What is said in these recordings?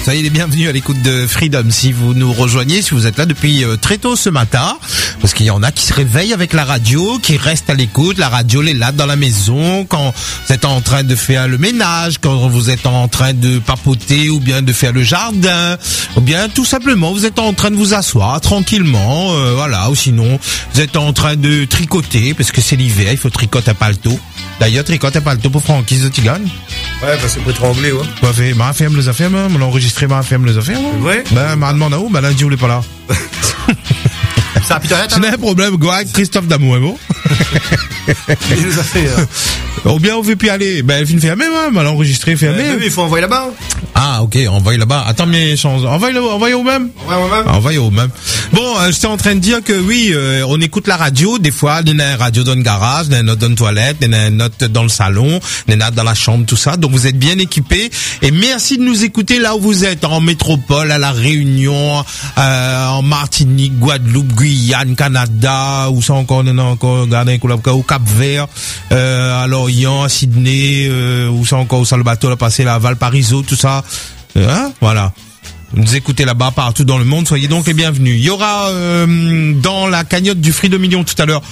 Soyez les bienvenus à l'écoute de Freedom. Si vous nous rejoignez, si vous êtes là depuis très tôt ce matin, parce qu'il y en a qui se réveillent avec la radio, qui restent à l'écoute, la radio les là dans la maison, quand vous êtes en train de faire le ménage, quand vous êtes en train de papoter ou bien de faire le jardin, ou bien tout simplement vous êtes en train de vous asseoir tranquillement, voilà, ou sinon vous êtes en train de tricoter, parce que c'est l'hiver, il faut tricoter un paletot. D'ailleurs, tricoter un paletot pour Francky Zotigan. Ouais, parce que pour être anglais, ouais. Ouais, fait, ma ferme les affaires, on l'a enregistré, ma ferme les affaires. Ouais. Ben, m'a demandé où, ben, lundi, vous l'êtes pas là. Ça a pitié, c'est un problème, quoi, Christophe Damour, bon. Il nous a fait, Ou bien, on veut plus aller. Ben, elle fait même, elle l'a enregistré, fermé. Mais il faut envoyer là-bas. Ah, ok, envoyer là-bas. Attends, mes chances. Envoyer au même. Envoyer au même. Bon, j'étais en train de dire que oui, on écoute la radio, des fois, il y a une radio dans le garage, il y a une autre dans la toilette, il y a une autre dans le salon, il y en a dans la chambre, tout ça. Donc, vous êtes bien équipés. Et merci de nous écouter là où vous êtes, en métropole, à La Réunion, en Martinique, Guadeloupe, Guyane, Canada, où ça encore, on a encore, au Cap-Vert, à Lorient, à Sydney, où ça encore, où ça le bateau a passé, la Valparaiso, tout ça. Voilà. Vous nous écoutez là-bas, partout dans le monde, soyez donc les bienvenus. Il y aura dans la cagnotte du Freedom Million tout à l'heure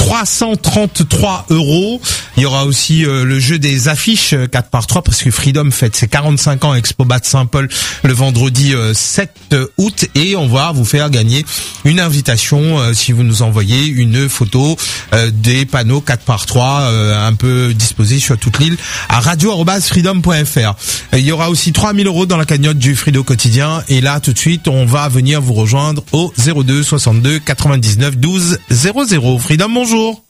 333 €. Il y aura aussi le jeu des affiches 4x3 parce que Freedom fête ses 45 ans à Expo Bat Saint-Paul le vendredi 7 août et on va vous faire gagner une invitation si vous nous envoyez une photo des panneaux 4x3 un peu disposés sur toute l'île à radio@freedom.fr. Il y aura aussi 3000 € dans la cagnotte du Freedom quotidien. Et là, tout de suite, on va venir vous rejoindre au 02 62 99 12 00. Freedom, bonjour.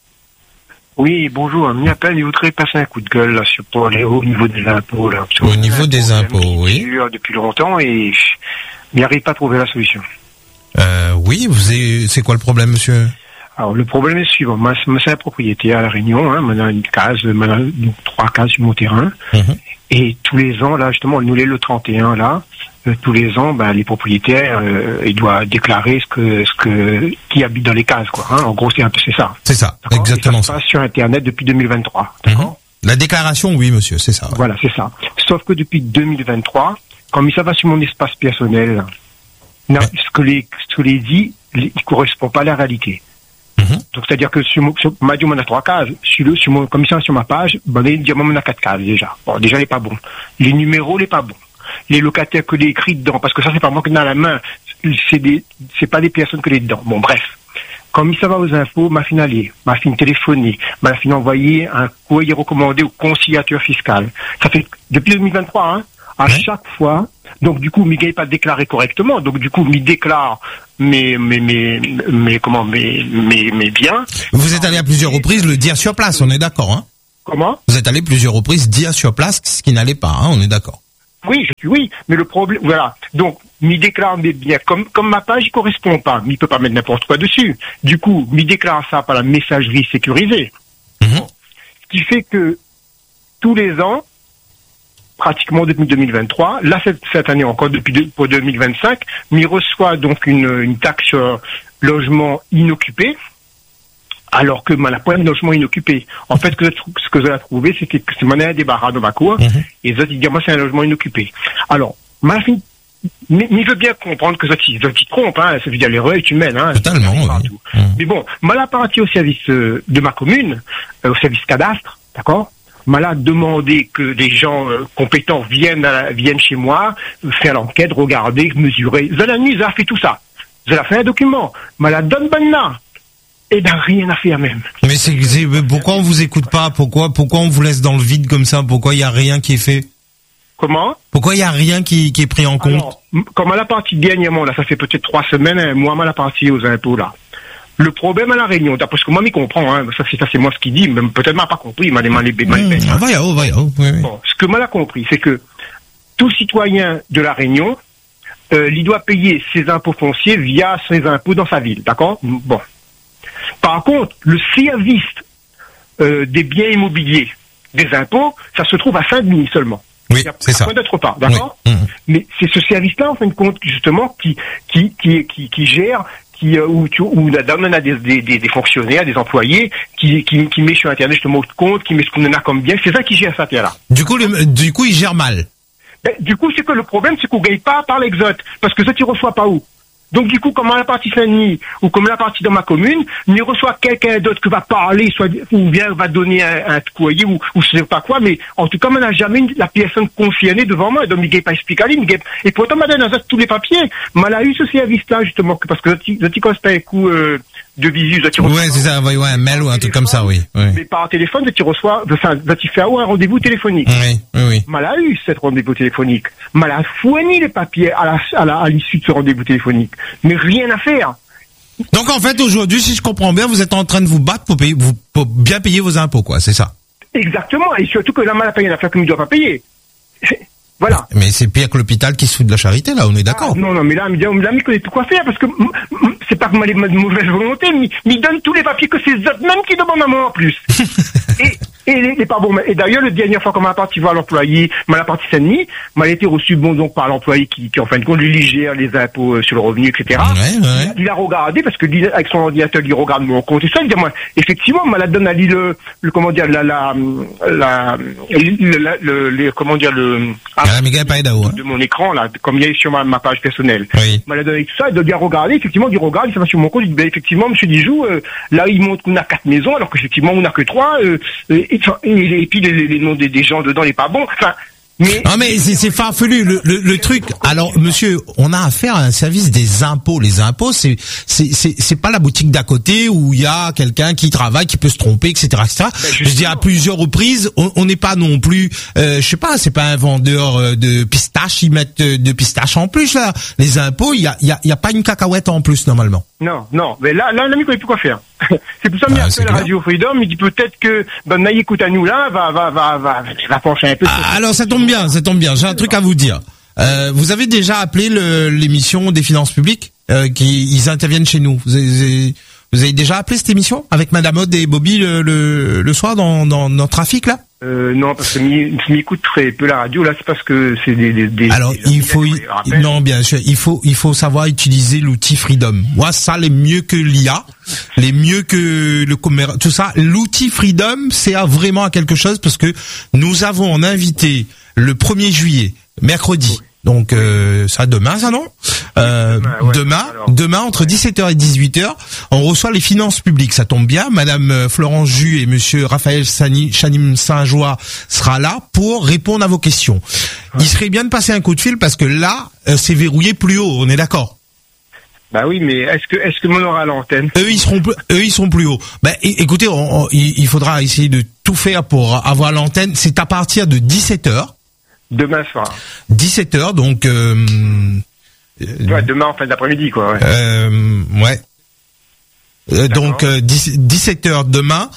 Oui, bonjour. On m'appelle, il voudrait passer un coup de gueule là, pour aller au niveau des impôts. Là, au niveau des impôts, oui. Depuis longtemps et il n'y arrive pas à trouver la solution. Oui, c'est quoi le problème, monsieur? Alors, le problème est le suivant. Moi, c'est un propriétaire à La Réunion, hein. Maintenant, une case, maintenant, 3 cases sur mon terrain. Et tous les ans, là, justement, nous, le 31, là, tous les ans, les propriétaires, ils doivent déclarer qui habite dans les cases, quoi. Hein. En gros, c'est ça. C'est ça, d'accord, exactement ça. Ça se passe sur Internet depuis 2023, d'accord. La déclaration, oui, monsieur, c'est ça. Ouais. Voilà, c'est ça. Sauf que depuis 2023, comme ça va sur mon espace personnel, non, ce que les dit, il correspond pas à la réalité. Donc, c'est-à-dire que sur ma on a 3 cases. Comme ça, sur ma page, on a 4 cases, déjà. Bon, déjà, il est pas bon. Les numéros, il est pas bon. Les locataires que les écrits dedans, parce que ça, c'est pas moi qui ai dans la main. C'est pas des personnes que les dedans. Bon, bref. Comme ça va aux infos, m'a fin téléphoner, m'a fin envoyer un courrier recommandé au conciliateur fiscal. Ça fait, depuis 2023, hein. À chaque fois, donc du coup, m'y gagne pas déclaré correctement, donc du coup, m'y déclare mes biens. Vous êtes allé à plusieurs reprises le dire sur place, on est d'accord, hein? Comment? Vous êtes allé plusieurs reprises dire sur place ce qui n'allait pas, hein, on est d'accord. Oui, mais le problème, voilà. Donc, m'y déclare mes biens, comme ma page, il correspond pas. M'y peut pas mettre n'importe quoi dessus. Du coup, m'y déclare ça par la messagerie sécurisée. Ce qui fait que, tous les ans, pratiquement depuis 2023, là, cette année encore, pour 2025, m'y reçoit donc une taxe sur logement inoccupé, alors que la pointe de logement inoccupé. En fait, ce que j'ai trouvé, c'est que c'est un débarras dans ma cour, et ça, ils disent, moi, c'est un logement inoccupé. Alors, mais veut bien comprendre que ça t'y trompe, hein, ça veut dire l'erreur est humaine, hein. Totalement, oui. Mais bon, la partie au service de ma commune, au service cadastre, d'accord? M'a demandé que des gens compétents viennent chez moi, faire l'enquête, regarder, mesurer. Zalani, ça a fait tout ça. Ça a fait un document. M'a donne là. Et rien à faire même. Mais pourquoi on vous écoute pas? Pourquoi on vous laisse dans le vide comme ça? Pourquoi il y a rien qui est fait? Comment? Pourquoi il y a rien qui est pris en compte? Alors, comme à la partie dernièrement, là, ça fait peut-être 3 semaines, moi, la partie aux impôts, là. Le problème à La Réunion, d'après ce que moi m'y comprends, hein, ça c'est moi ce qu'il dit, mais peut-être m'a pas compris, il m'a demandé oui. Bon, ce que moi l'a compris, c'est que tout citoyen de La Réunion, il doit payer ses impôts fonciers via ses impôts dans sa ville, d'accord? Bon. Par contre, le service des biens immobiliers des impôts, ça se trouve à Saint-Denis seulement. Oui, c'est ça. D'autre part, d'accord? Mais c'est ce service-là, en fin de compte, justement, qui gère, où on a des fonctionnaires, des employés qui met sur Internet justement de compte, qui met ce qu'on en a comme bien. C'est ça qui gère ça, là. Du coup, il gère mal. Ben, du coup, c'est que le problème, c'est qu'on gagne pas par l'exode. Parce que ça, tu reçois pas où? Donc du coup, comme à la partie Saint-Denis, ou comme la partie dans ma commune, n'y reçoit quelqu'un d'autre qui va parler, ou bien va donner un courrier, ou je sais pas quoi, mais en tout cas, on n'a jamais la personne concernée devant moi, donc il n'y a pas expliqué, et pourtant, madame, dans tous les papiers, mal a eu ce service-là, justement, parce que tu constate un coup, de visu, ouais, c'est ça, ouais, un mail ou un truc comme ça, oui. Mais par téléphone, tu reçois, tu fais un rendez-vous téléphonique. Oui. Mal a eu cette rendez-vous téléphonique. Mal a fourni les papiers à l'issue de ce rendez-vous téléphonique. Mais rien à faire. Donc en fait, aujourd'hui, si je comprends bien, vous êtes en train de vous battre pour bien payer vos impôts, quoi, c'est ça? Exactement. Et surtout que la mal a payé l'affaire comme il ne doit pas payer. Voilà. Mais c'est pire que l'hôpital qui se fout de la charité, là, on est d'accord. Non, mais là, il connaît tout quoi faire, parce que c'est pas que moi, les mauvaise volonté, mais il donne tous les papiers que c'est eux même qui demandent à moi en plus. Et les pas bon. Et d'ailleurs, la dernière fois qu'on m'a parti voir l'employé, la partie Saint-Denis, m'a été reçu donc par l'employé qui en fin de compte, lui gère les impôts sur le revenu, etc. Ouais. Il a regardé, parce que avec son ordinateur, il regarde mon compte et ça, il dit, moi, effectivement, la donne à lui comment dire, de mon écran, là, comme il y a sur ma page personnelle. Oui. M'a donné tout ça, il doit bien regarder, effectivement, il regarde, il s'est sur mon compte, il dit, ben, effectivement, monsieur Dijoux, là, il montre qu'on a 4 maisons, alors qu'effectivement, on n'a que 3, et puis les noms des gens dedans n'est pas bon. Enfin, mais c'est farfelu le truc. Alors monsieur, on a affaire à un service des impôts. Les impôts, c'est pas la boutique d'à côté où il y a quelqu'un qui travaille, qui peut se tromper, etc., etc. Je dis à plusieurs reprises, on n'est pas non plus, je sais pas, c'est pas un vendeur de pistaches, ils mettent de pistaches en plus là. Les impôts, il y a pas une cacahuète en plus normalement. Non, mais là, l'ami connaît plus quoi faire. C'est pour ça que j'ai appelé la Radio Freedom, il dit peut-être que Naï écoute à nous là, va pencher un peu. Alors ça tombe bien. J'ai un truc à vous dire. Vous avez déjà appelé l'émission des finances publiques ils interviennent chez nous. Vous avez déjà appelé cette émission avec Madame Aude et Bobby le soir dans notre trafic là? Non, parce que m'écoute très peu la radio là, c'est parce que c'est des alors non, bien sûr, il faut savoir utiliser l'outil Freedom. Moi, ça les mieux que l'IA, les mieux que le commerce, tout ça. L'outil Freedom sert vraiment à quelque chose parce que nous avons en invité le 1er juillet, mercredi. Donc ça demain, ça non demain entre 17h et 18h, on reçoit les finances publiques. Ça tombe bien, Madame Florence Jus et Monsieur Raphaël Chanim Saint-Joie sera là pour répondre à vos questions. Il serait bien de passer un coup de fil parce que là, c'est verrouillé plus haut. On est d'accord? Bah oui, mais est-ce que on aura l'antenne? Eux ils seront plus hauts. Ben écoutez, il faudra essayer de tout faire pour avoir l'antenne. C'est à partir de 17h. Demain soir. 17h, donc... ouais, demain en fin d'après-midi, quoi. Ouais. Donc 17h demain,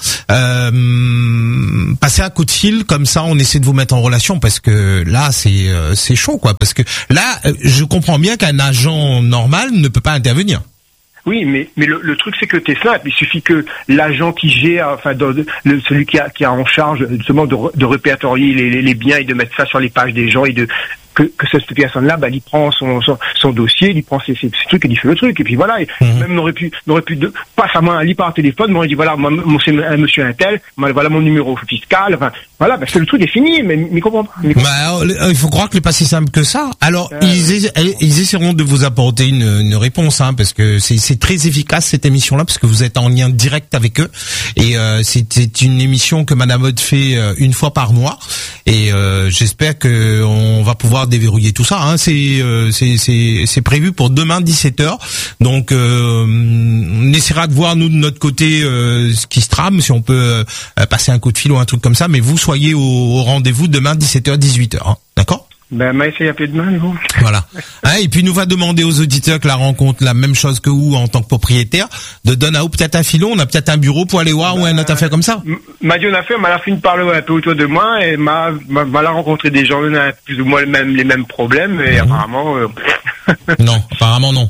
passez un coup de fil, comme ça on essaie de vous mettre en relation, parce que là c'est chaud, quoi. Parce que là, je comprends bien qu'un agent normal ne peut pas intervenir. Oui, mais le truc c'est que t'es simple. Il suffit que l'agent qui gère, enfin celui qui a en charge justement de répertorier les biens et de mettre ça sur les pages des gens et que cette personne-là, il prend son dossier, il prend ses trucs et il fait le truc. Et puis voilà, même on aurait pu pas sa main à lui par téléphone, mais on aurait dit voilà, moi, c'est un monsieur un tel, voilà mon numéro fiscal, enfin, voilà, parce que le truc est fini, mais il comprend pas. Il faut croire que c'est pas si simple que ça. Alors, ils essaieront de vous apporter une réponse, hein, parce que c'est très efficace cette émission-là, parce que vous êtes en lien direct avec eux. Et, c'est une émission que Madame Aude fait une fois par mois. Et, j'espère que on va pouvoir déverrouiller tout ça, hein. C'est prévu pour demain 17h. Donc on essaiera de voir nous de notre côté ce qui se trame, si on peut passer un coup de fil ou un truc comme ça, mais vous soyez au rendez-vous demain 17h 18h, hein. D'accord? M'a essayé d'appeler demain, vous. Voilà. Hein, et puis nous va demander aux auditeurs que la rencontre la même chose que vous en tant que propriétaire, de donner à vous peut-être un filon, on a peut-être un bureau pour aller voir ou une autre affaire comme ça. M'a dit une affaire, m'a fini de parler un peu autour de moi et m'a rencontré des gens qui ont plus ou moins les mêmes problèmes et apparemment. Non, apparemment non.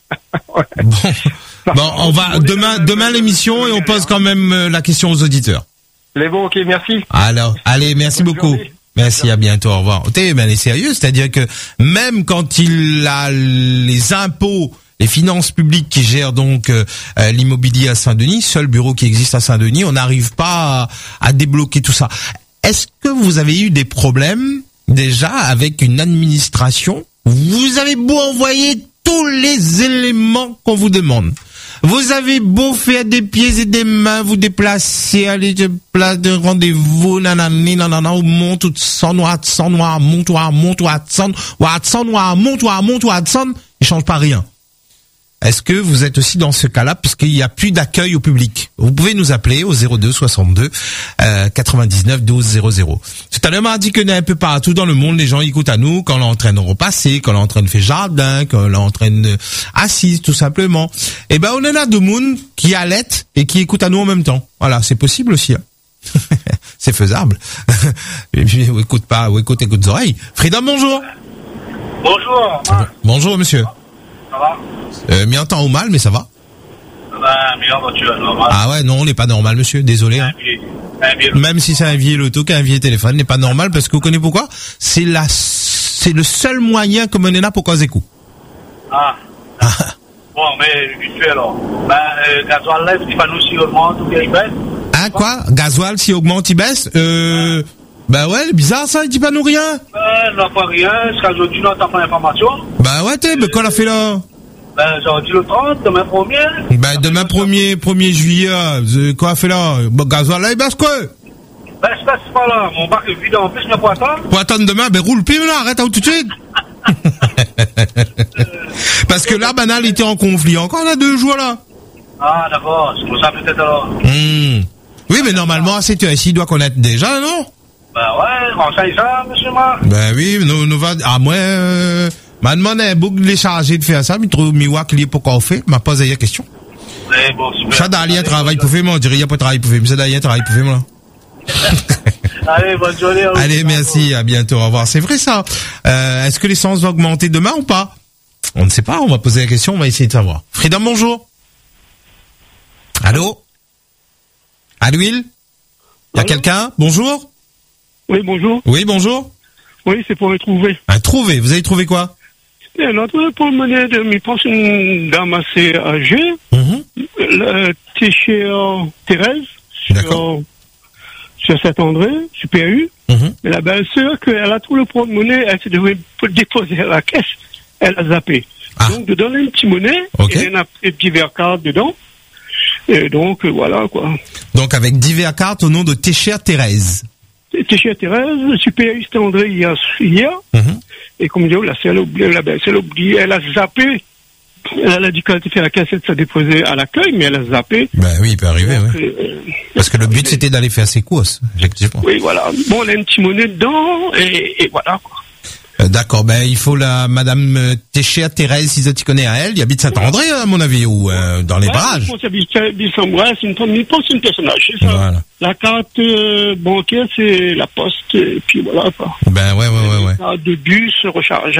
Bon, on va demain l'émission et on pose quand même la question aux auditeurs. Les bons, ok, merci. Alors, allez, merci beaucoup. Journée. Merci, à bientôt, au revoir. T'es elle est sérieux, c'est-à-dire que même quand il a les impôts, les finances publiques qui gèrent donc l'immobilier à Saint-Denis, seul bureau qui existe à Saint-Denis, on n'arrive pas à débloquer tout ça. Est-ce que vous avez eu des problèmes déjà, avec une administration, vous avez beau envoyer tous les éléments qu'on vous demande. Vous avez beau faire des pieds et des mains, vous déplacer, aller de place de rendez-vous, nanani, nanana, ou monte tout sang, noir, monte, Watson, Watson, il change pas rien. Est-ce que vous êtes aussi dans ce cas-là, puisqu'il n'y a plus d'accueil au public? Vous pouvez nous appeler au 02 62 99 12 00. Tout à l'heure, on m'a dit que un peu partout dans le monde, les gens écoutent à nous quand on est en train de repasser, quand on est en train de faire jardin, quand on est en train de assise, tout simplement. Eh ben, on en a deux monde qui allaitent et qui écoutent à nous en même temps. Voilà, c'est possible aussi. Hein. C'est faisable. Et puis, écoute tes oreilles. Frida, bonjour. Bonjour. Bonjour, monsieur. Ça va? Mi en temps ou mal, mais ça va. Meilleure voiture, normal. Ah ouais, non, on n'est pas normal, monsieur. Désolé. Hein. Même si c'est un vieil loto qu'un vieil téléphone, n'est pas normal parce que vous connaissez pourquoi? C'est le seul moyen que on a pour causer coup. Ah. Bon, mais vite fait alors. Gasoil lève, il va nous s'y augmente ou bien il baisse. Hein, quoi? Gasoil s'y augmente, il baisse? Bah ouais, bizarre ça, il dit pas nous rien. Non, pas rien, jusqu'à aujourd'hui, non, t'as pas d'information. Bah ouais, mais qu'on a fait là? J'aurais dit le 30, demain 1er. Bah demain 1er juillet, quoi a fait là? Bah, gasoil là, il baisse quoi? Je passe pas là, mon bac est vide en plus, mais pour attendre. Pour attendre demain, roule plus là, arrête tout de suite. Parce que là, banal était en conflit, encore là 2 jours là. Ah d'accord, c'est pour ça peut-être alors. Oui, mais normalement, à cette heure-ci, il doit connaître déjà, non? Bah ouais, renseigne ça, monsieur Marc. Ben oui, nous va, moi, m'a demandé un bouc de les charger de faire ça, mais trouve miwak lié pourquoi on fait, m'a posé la question. Bon, super. Ça d'aller travail pour faire, moi, on dirait, il y a pas de travail pour faire, mais ça d'aller travail pour faire, moi. Allez, bonne journée. Allez, merci, à bientôt, au revoir. C'est vrai, ça. Est-ce que l'essence va augmenter demain ou pas? On ne sait pas, on va poser la question, on va essayer de savoir. Frida, bonjour. Allô? À l'huile? Il y a quelqu'un? Bonjour? Oui, bonjour. Oui, bonjour. Oui, c'est pour me trouver. Trouver. Vous avez trouvé quoi? C'est notre pour mener de me pense une dame assez âgée. T'es chez Thérèse. Sur Saint-André, sur PAU. Mais la belle-sœur, elle a tout le porte-monnaie, elle se devait déposer à la caisse. Elle a zappé. Donc, de donner une petite monnaie, et elle a pris divers cartes dedans. Et donc, voilà, quoi. Donc, avec divers cartes au nom de Téchère Thérèse. Téchère Thérèse, sur PAU Saint-André, hier. Et comme je dis, la belle-sœur a oublié, elle a zappé. Elle a dit qu'elle était fait la cassette, ça déposait à l'accueil, mais elle a zappé. Ben oui, il peut arriver, oui. Parce que le but, c'était d'aller faire ses courses, effectivement. Oui, voilà. Bon, on a une petite monnaie dedans, et voilà, quoi. D'accord, il faut la madame Téchère Thérèse, si tu connais à elle, il habite Saint-André, à mon avis, ou dans les barrages. Je pense qu'il habite Saint-André, c'est une personnage, c'est ça. Voilà. La carte bancaire, c'est la poste, et puis voilà, quoi. Ouais. La carte de bus rechargeable.